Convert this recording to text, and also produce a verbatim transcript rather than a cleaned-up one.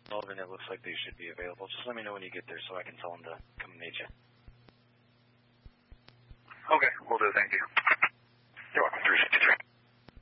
Sullivan, it looks like they should be available. Just let me know when you get there so I can tell them to come and meet you. Okay, will do. Thank you.